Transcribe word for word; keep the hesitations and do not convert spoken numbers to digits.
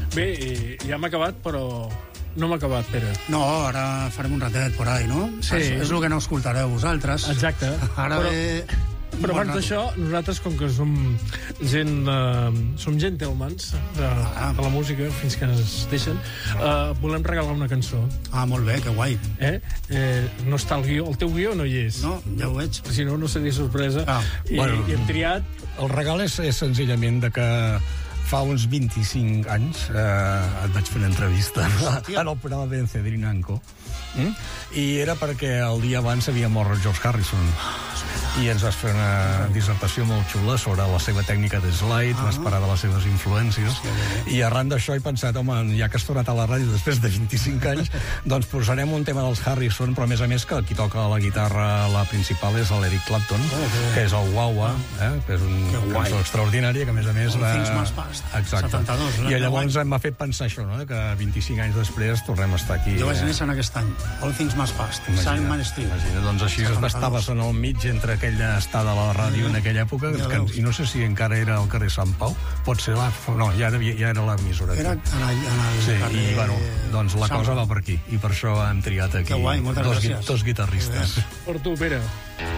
Bé, ja hem acabat, però no hem acabat, Pere. No, ara farem un ratet por ahí, no? Sí. És, és el que no escoltareu vosaltres. Exacte. Ara però, ve... Però abans d'això, nosaltres, com que som gent... Uh, som gentlemans de, Ah. de la música, fins que ens deixen, uh, volem regalar una cançó. Ah, molt bé, que guai. Eh? Eh, no està el guió. El teu guió no hi és. No, ja ho veig. Si no, no seria sorpresa. Ah. I, Bueno. I hem triat... El regal és, és senzillament de que fa uns vint-i-cinc anys eh, et vaig fer una entrevista en el programa Vencedrinanco, mm? i era perquè el dia abans havia mort George Harrison i ens vas fer una dissertació molt xula sobre la seva tècnica de slide, ah. vas parar de les seves influències, sí, i arran d'això he pensat, home, ja que has tornat a la ràdio després de vint-i-cinc anys, doncs posarem un tema dels Harrison, però a més a més que qui toca la guitarra, la principal, és l'Eric Clapton, oh, okay. que és el Wah-Wah, eh? que és una cançó extraordinària, que a més a més va... Things Must Pass. Exacte. setanta-dos, I llavors m'ha fet pensar això, no? que vint-i-cinc anys després tornem a estar aquí. Jo vaig néixer en aquest any. All Things Must Pass. Simon Street. Imagina, doncs així estaves en el mig entre aquella estada a la ràdio en aquella època, Ja que, veus. i no sé si encara era al carrer Sant Pau, pot ser la... No, ja, devia, ja era l'emissora. Era en el, en el Sí, carrer... i bueno, doncs la Sant cosa Pau. va per aquí, i per això hem triat aquí Que guai, moltes dos, gràcies. dos guitarristes. Per tu, Pere.